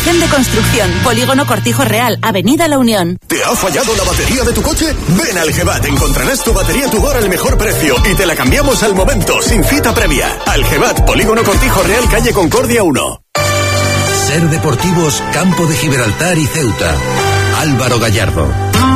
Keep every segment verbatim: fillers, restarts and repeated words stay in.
Almacén de construcción, Polígono Cortijo Real, Avenida La Unión. ¿Te ha fallado la batería de tu coche? Ven al Gebat, encontrarás tu batería Tugor al mejor precio y te la cambiamos al momento, sin cita previa. Al Gebat, Polígono Cortijo Real, calle Concordia uno. Ser Deportivos, Campo de Gibraltar y Ceuta. Álvaro Gallardo.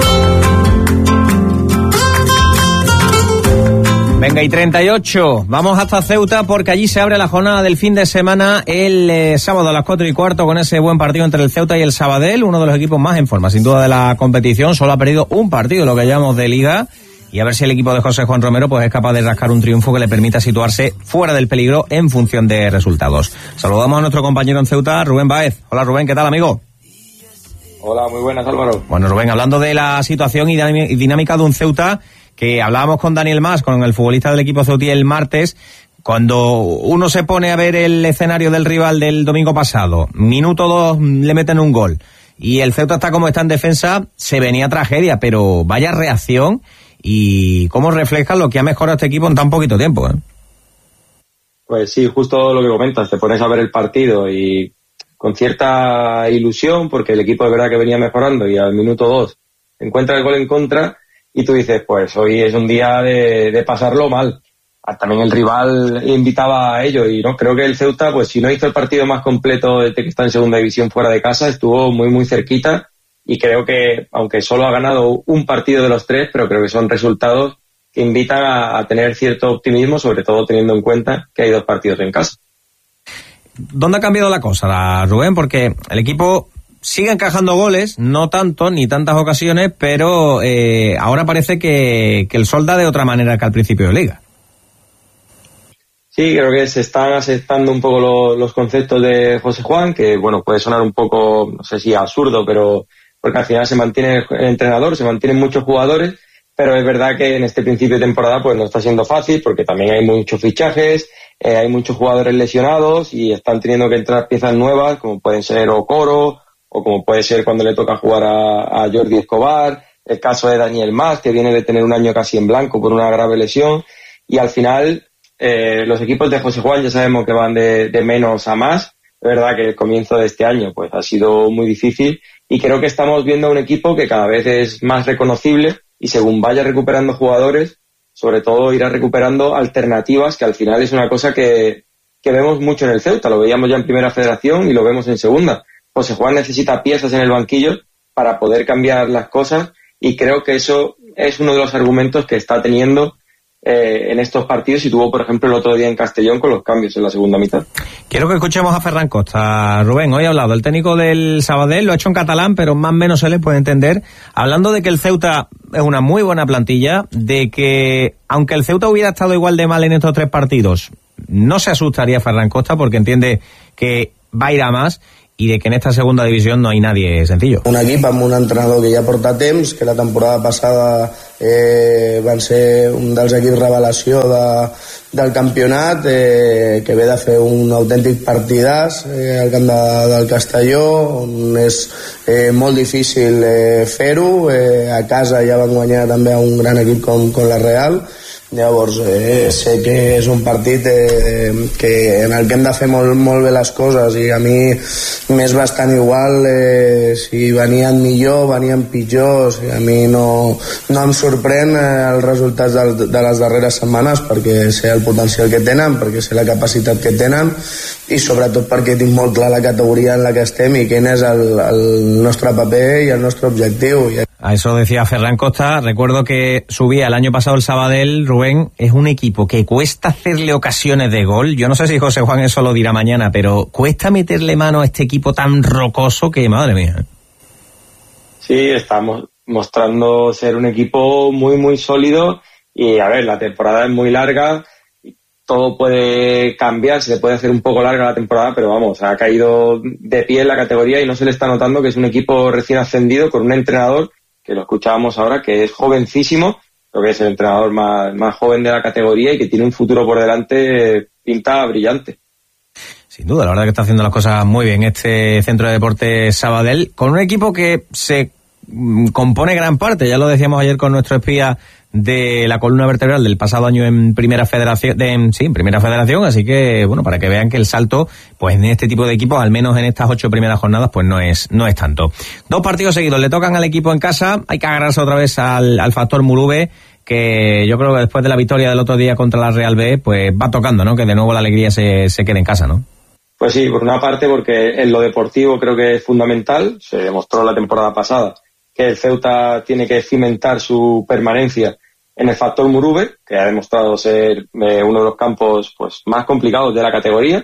Venga, y treinta y ocho, vamos hasta Ceuta porque allí se abre la jornada del fin de semana el eh, sábado a las cuatro y cuarto con ese buen partido entre el Ceuta y el Sabadell, uno de los equipos más en forma sin duda de la competición. Solo ha perdido un partido, lo que llamamos de liga, y a ver si el equipo de José Juan Romero pues es capaz de rascar un triunfo que le permita situarse fuera del peligro en función de resultados. Saludamos a nuestro compañero en Ceuta, Rubén Baez. Hola Rubén, ¿qué tal, amigo? Hola, muy buenas, Álvaro. Bueno, Rubén, hablando de la situación y dinámica de un Ceuta, que hablábamos con Daniel Mas, con el futbolista del equipo ceutí el martes, cuando uno se pone a ver el escenario del rival del domingo pasado, minuto dos le meten un gol, y el Ceuta está como está en defensa, se venía tragedia, pero vaya reacción, y cómo refleja lo que ha mejorado este equipo en tan poquito tiempo, ¿eh? Pues sí, justo lo que comentas, te pones a ver el partido y con cierta ilusión, porque el equipo de verdad que venía mejorando, y al minuto dos encuentra el gol en contra, y tú dices, pues hoy es un día de, de pasarlo mal. También el rival invitaba a ello, y no creo que el Ceuta, pues si no hizo el partido más completo desde que está en segunda división fuera de casa, estuvo muy muy cerquita, y creo que, aunque solo ha ganado un partido de los tres, pero creo que son resultados que invitan a, a tener cierto optimismo, sobre todo teniendo en cuenta que hay dos partidos en casa. ¿Dónde ha cambiado la cosa, Rubén? Porque el equipo sigue encajando goles, no tanto, ni tantas ocasiones, pero eh, ahora parece que, que el sol da de otra manera que al principio de liga. Sí, creo que se están aceptando un poco lo, los conceptos de José Juan, que bueno, puede sonar un poco, no sé si absurdo, pero porque al final se mantiene el entrenador, se mantienen muchos jugadores, pero es verdad que en este principio de temporada pues no está siendo fácil, porque también hay muchos fichajes, eh, hay muchos jugadores lesionados y están teniendo que entrar piezas nuevas, como pueden ser Okoro, o como puede ser cuando le toca jugar a, a Jordi Escobar, el caso de Daniel Mas, que viene de tener un año casi en blanco por una grave lesión, y al final eh, los equipos de José Juan ya sabemos que van de, de menos a más. Es verdad que el comienzo de este año pues ha sido muy difícil, y creo que estamos viendo un equipo que cada vez es más reconocible, y según vaya recuperando jugadores, sobre todo irá recuperando alternativas, que al final es una cosa que, que vemos mucho en el Ceuta, lo veíamos ya en Primera Federación y lo vemos en Segunda. José Juan necesita piezas en el banquillo para poder cambiar las cosas, y creo que eso es uno de los argumentos que está teniendo eh, en estos partidos, y tuvo por ejemplo el otro día en Castellón con los cambios en la segunda mitad. Quiero que escuchemos a Ferran Costa. Rubén, hoy ha hablado el técnico del Sabadell, lo ha hecho en catalán, pero más o menos se le puede entender, hablando de que el Ceuta es una muy buena plantilla, de que aunque el Ceuta hubiera estado igual de mal en estos tres partidos, no se asustaría Ferran Costa porque entiende que va a ir a más, i de que en esta segunda división no hay nadie sencillo. Un equip amb un entrenador que ja porta temps, que la temporada passada eh, van ser un dels equips revelació de, del campionat, eh, que ve de fer un autèntic partidàs eh, al camp de, del Castelló, on és eh, molt difícil eh, fer-ho. Eh, a casa ja van guanyar també a un gran equip com, com la Real. Llavors eh, sé que és un partit eh, que en el que hem de fer molt, molt bé les coses, i a mi m'és bastant igual eh, si venien millor, venien pitjor. O sigui, a mi no, no em sorprèn eh, els resultats de, de les darreres setmanes, perquè sé el potencial que tenen, perquè sé la capacitat que tenen, i sobretot perquè tinc molt clar la categoria en la que estem i quin és el, el nostre paper i el nostre objectiu. A eso decía Ferran Costa. Recuerdo que subía el año pasado el Sabadell, Rubén, es un equipo que cuesta hacerle ocasiones de gol. Yo no sé si José Juan eso lo dirá mañana, pero cuesta meterle mano a este equipo tan rocoso que, madre mía. Sí, estamos mostrando ser un equipo muy, muy sólido, y a ver, la temporada es muy larga, todo puede cambiar, se le puede hacer un poco larga la temporada, pero vamos, ha caído de pie en la categoría y no se le está notando que es un equipo recién ascendido con un entrenador que lo escuchábamos ahora, que es jovencísimo, creo que es el entrenador más, más joven de la categoría y que tiene un futuro por delante, pinta brillante. Sin duda, la verdad que está haciendo las cosas muy bien este Centro de Deportes Sabadell, con un equipo que se compone gran parte, ya lo decíamos ayer con nuestro espía de la columna vertebral del pasado año en Primera Federación, de, en, sí, en Primera Federación, así que, bueno, para que vean que el salto, pues en este tipo de equipos, al menos en estas ocho primeras jornadas, pues no es, no es tanto. Dos partidos seguidos, le tocan al equipo en casa, hay que agarrarse otra vez al, al factor Murube, que yo creo que después de la victoria del otro día contra la Real B, pues va tocando, ¿no? Que de nuevo la alegría se, se quede en casa, ¿no? Pues sí, por una parte porque en lo deportivo creo que es fundamental, se demostró la temporada pasada que el Ceuta tiene que cimentar su permanencia en el factor Murube, que ha demostrado ser eh, uno de los campos pues más complicados de la categoría,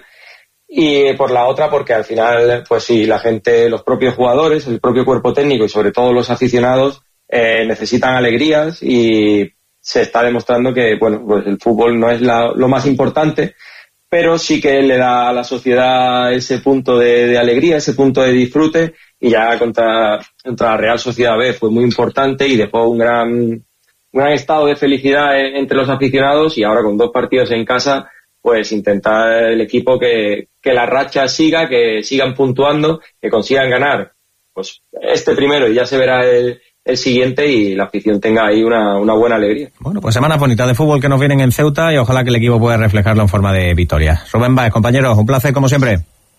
y por la otra porque al final, pues sí, la gente, los propios jugadores, el propio cuerpo técnico y sobre todo los aficionados eh, necesitan alegrías y se está demostrando que, bueno, pues el fútbol no es la, lo más importante, pero sí que le da a la sociedad ese punto de, de alegría, ese punto de disfrute, y ya contra, contra la Real Sociedad B fue muy importante y dejó un gran, un gran estado de felicidad entre los aficionados, y ahora con dos partidos en casa, pues intentar el equipo que, que la racha siga, que sigan puntuando, que consigan ganar pues este primero y ya se verá el, el siguiente, y la afición tenga ahí una, una buena alegría. Bueno, pues semanas bonitas de fútbol que nos vienen en Ceuta y ojalá que el equipo pueda reflejarlo en forma de victoria. Rubén Báez, compañeros, un placer como siempre.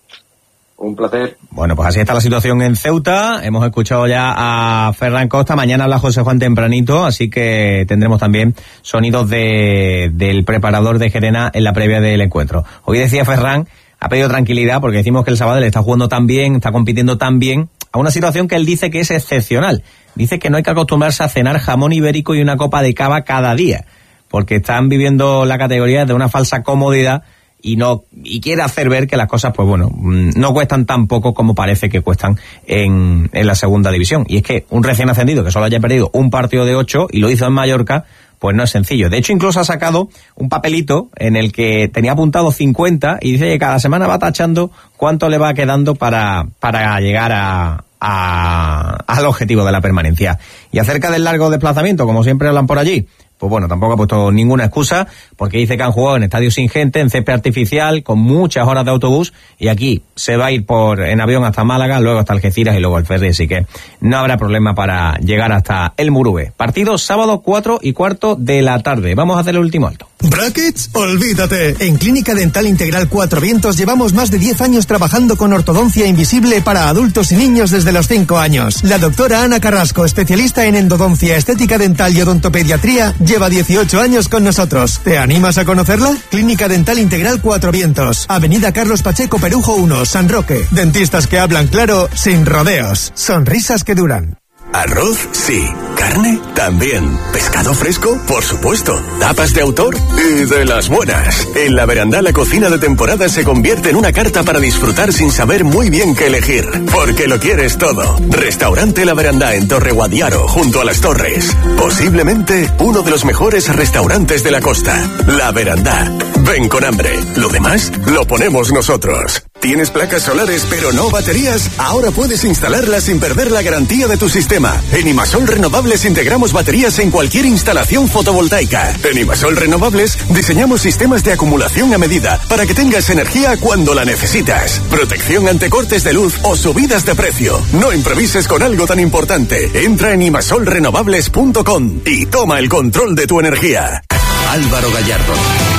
Un placer. Bueno, pues así está la situación en Ceuta. Hemos escuchado ya a Ferran Costa. Mañana habla José Juan tempranito, así que tendremos también sonidos de, del preparador de Gerena en la previa del encuentro. Hoy decía Ferran, ha pedido tranquilidad porque decimos que el Sabadell está jugando tan bien, está compitiendo tan bien, a una situación que él dice que es excepcional. Dice que no hay que acostumbrarse a cenar jamón ibérico y una copa de cava cada día, porque están viviendo la categoría de una falsa comodidad y no y quiere hacer ver que las cosas, pues bueno, no cuestan tan poco como parece que cuestan en, en la segunda división. Y es que un recién ascendido que solo haya perdido un partido de ocho y lo hizo en Mallorca, pues no es sencillo. De hecho, incluso ha sacado un papelito en el que tenía apuntado cincuenta y dice que cada semana va tachando cuánto le va quedando para, para llegar a, a, al objetivo de la permanencia. Y acerca del largo desplazamiento, como siempre hablan por allí, pues bueno, tampoco ha puesto ninguna excusa, porque dice que han jugado en estadios sin gente, en césped artificial, con muchas horas de autobús, y aquí se va a ir por en avión hasta Málaga, luego hasta Algeciras y luego el ferry, así que no habrá problema para llegar hasta el Murube. Partido sábado cuatro y cuarto de la tarde. Vamos a hacer el último alto. ¿Brackets? Olvídate. En Clínica Dental Integral Cuatro Vientos llevamos más de diez años trabajando con ortodoncia invisible para adultos y niños desde los cinco años. La doctora Ana Carrasco, especialista en endodoncia, estética dental y odontopediatría, lleva dieciocho años con nosotros. ¿Te animas a conocerla? Clínica Dental Integral Cuatro Vientos, Avenida Carlos Pacheco Perujo uno, San Roque. Dentistas que hablan claro, sin rodeos. Sonrisas que duran. Arroz, sí. Carne, también. Pescado fresco, por supuesto. Tapas de autor y de las buenas. En La Verandá la cocina de temporada se convierte en una carta para disfrutar sin saber muy bien qué elegir. Porque lo quieres todo. Restaurante La Verandá en Torre Guadiaro, junto a las Torres. Posiblemente uno de los mejores restaurantes de la costa. La Verandá. Ven con hambre. Lo demás lo ponemos nosotros. ¿Tienes placas solares pero no baterías? Ahora puedes instalarlas sin perder la garantía de tu sistema. En Imasol Renovables integramos baterías en cualquier instalación fotovoltaica. En Imasol Renovables diseñamos sistemas de acumulación a medida para que tengas energía cuando la necesitas. Protección ante cortes de luz o subidas de precio. No improvises con algo tan importante. Entra en imasol renovables punto com y toma el control de tu energía. Álvaro Gallardo.